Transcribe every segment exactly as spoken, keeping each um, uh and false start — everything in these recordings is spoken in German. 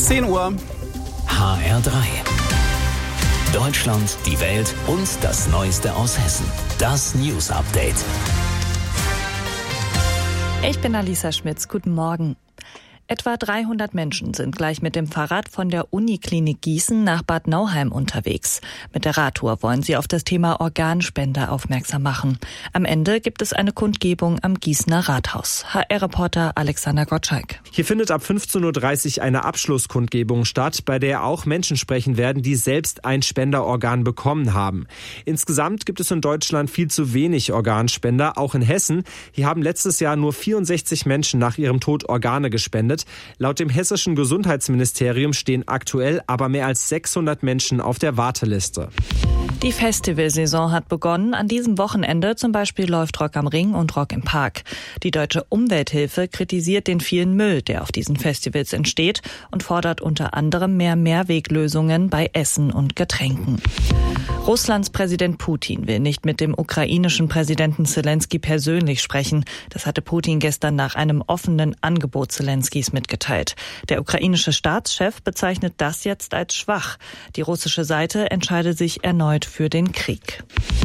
zehn Uhr. H R drei. Deutschland, die Welt und das Neueste aus Hessen. Das News Update. Ich bin Alisa Schmitz. Guten Morgen. Etwa dreihundert Menschen sind gleich mit dem Fahrrad von der Uniklinik Gießen nach Bad Nauheim unterwegs. Mit der Radtour wollen sie auf das Thema Organspende aufmerksam machen. Am Ende gibt es eine Kundgebung am Gießener Rathaus. H R-Reporter Alexander Gottschalk. Hier findet ab fünfzehn Uhr dreißig eine Abschlusskundgebung statt, bei der auch Menschen sprechen werden, die selbst ein Spenderorgan bekommen haben. Insgesamt gibt es in Deutschland viel zu wenig Organspender, auch in Hessen. Hier haben letztes Jahr nur vierundsechzig Menschen nach ihrem Tod Organe gespendet. Laut dem hessischen Gesundheitsministerium stehen aktuell aber mehr als sechshundert Menschen auf der Warteliste. Die Festivalsaison hat begonnen. An diesem Wochenende zum Beispiel läuft Rock am Ring und Rock im Park. Die Deutsche Umwelthilfe kritisiert den vielen Müll, der auf diesen Festivals entsteht, und fordert unter anderem mehr Mehrweglösungen bei Essen und Getränken. Russlands Präsident Putin will nicht mit dem ukrainischen Präsidenten Selenskyj persönlich sprechen. Das hatte Putin gestern nach einem offenen Angebot Selenskys mitgeteilt. Der ukrainische Staatschef bezeichnet das jetzt als schwach. Die russische Seite entscheidet sich erneut für den Krieg.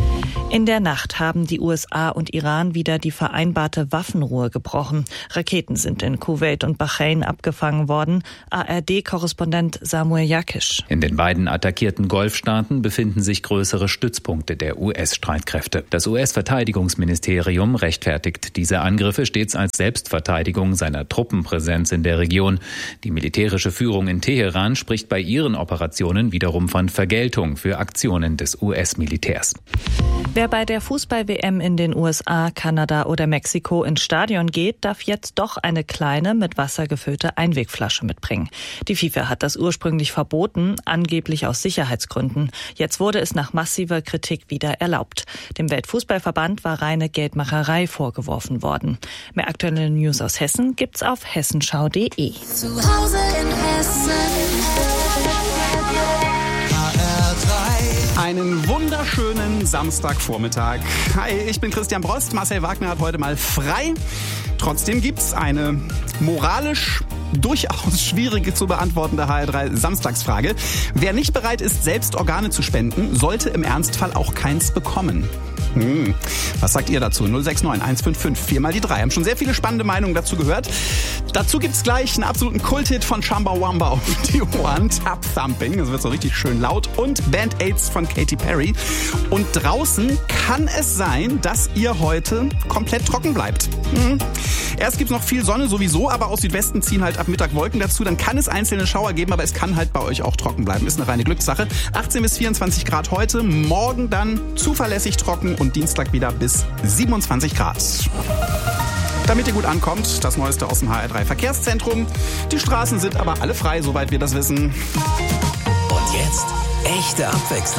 In der Nacht haben die U S A und Iran wieder die vereinbarte Waffenruhe gebrochen. Raketen sind in Kuwait und Bahrain abgefangen worden. A R D-Korrespondent Samuel Jakisch. In den beiden attackierten Golfstaaten befinden sich größere Stützpunkte der U S-Streitkräfte. Das U S-Verteidigungsministerium rechtfertigt diese Angriffe stets als Selbstverteidigung seiner Truppenpräsenz in der Region. Die militärische Führung in Teheran spricht bei ihren Operationen wiederum von Vergeltung für Aktionen des U S-Militärs. Wer bei der Fußball-W M in den U S A, Kanada oder Mexiko ins Stadion geht, darf jetzt doch eine kleine, mit Wasser gefüllte Einwegflasche mitbringen. Die FIFA hat das ursprünglich verboten, angeblich aus Sicherheitsgründen. Jetzt wurde es nach massiver Kritik wieder erlaubt. Dem Weltfußballverband war reine Geldmacherei vorgeworfen worden. Mehr aktuelle News aus Hessen gibt's auf hessenschau punkt de. Zu Hause in Hessen. Einen wunderschönen Samstagvormittag. Hi, ich bin Christian Brost. Marcel Wagner hat heute mal frei. Trotzdem gibt's eine moralisch durchaus schwierige zu beantwortende H R drei Samstagsfrage. Wer nicht bereit ist, selbst Organe zu spenden, sollte im Ernstfall auch keins bekommen. Hm. Was sagt ihr dazu? null sechs neun eins fünf fünf vier mal die drei. Haben schon sehr viele spannende Meinungen dazu gehört. Dazu gibt's gleich einen absoluten Kulthit von Chumbawamba auf die One, Tap Thumping. Das wird so richtig schön laut. Und Band-Aids von Katy Perry. Und draußen kann es sein, dass ihr heute komplett trocken bleibt. Hm. Erst gibt's noch viel Sonne sowieso, aber aus Südwesten ziehen halt ab Mittag Wolken dazu. Dann kann es einzelne Schauer geben, aber es kann halt bei euch auch trocken bleiben. Ist eine reine Glückssache. achtzehn bis vierundzwanzig Grad heute, morgen dann zuverlässig trocken und Dienstag wieder bis siebenundzwanzig Grad. Damit ihr gut ankommt, das Neueste aus dem H R drei Verkehrszentrum. Die Straßen sind aber alle frei, soweit wir das wissen. Und jetzt echte Abwechslung.